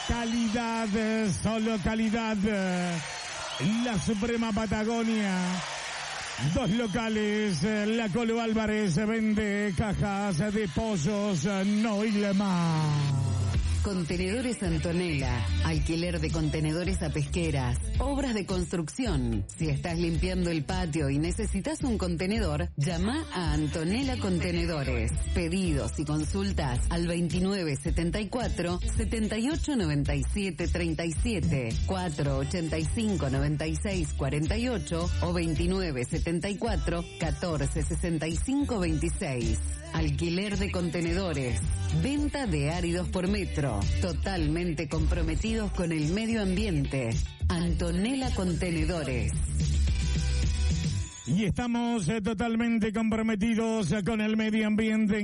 Calidad, solo calidad. La Suprema Patagonia. 2 locales. La Colo Álvarez vende cajas de pollos no más. Contenedores Antonella, alquiler de contenedores a pesqueras, obras de construcción. Si estás limpiando el patio y necesitas un contenedor, llama a Antonella Contenedores. Pedidos y consultas al 2974 7897 37, 485 96 48 o 2974 1465 26. Alquiler de contenedores, venta de áridos por metro, totalmente comprometidos con el medio ambiente. Antonella Contenedores. Y estamos totalmente comprometidos con el medio ambiente.